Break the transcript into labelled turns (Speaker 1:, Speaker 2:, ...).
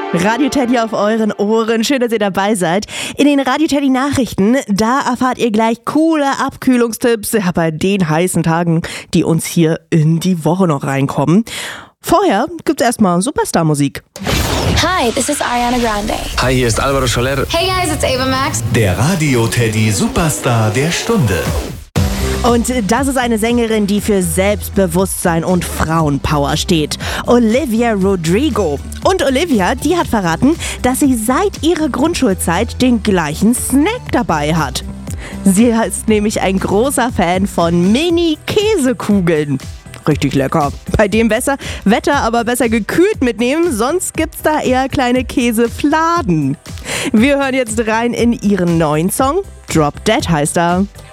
Speaker 1: Radio Teddy auf euren Ohren. Schön, dass ihr dabei seid. In den Radio Teddy Nachrichten, da erfahrt ihr gleich coole Abkühlungstipps bei den heißen Tagen, die uns hier in die Woche noch reinkommen. Vorher gibt's erstmal Superstar-Musik.
Speaker 2: Hi, this is Ariana Grande.
Speaker 3: Hi, hier ist Alvaro Soler.
Speaker 2: Hey guys, it's Ava Max.
Speaker 4: Der Radio Teddy Superstar der Stunde.
Speaker 1: Und das ist eine Sängerin, die für Selbstbewusstsein und Frauenpower steht. Olivia Rodrigo. Und Olivia, die hat verraten, dass sie seit ihrer Grundschulzeit den gleichen Snack dabei hat. Sie ist nämlich ein großer Fan von Mini-Käsekugeln. Richtig lecker. Bei dem Wetter aber besser gekühlt mitnehmen, sonst gibt's da eher kleine Käsefladen. Wir hören jetzt rein in ihren neuen Song. Drop Dead heißt er.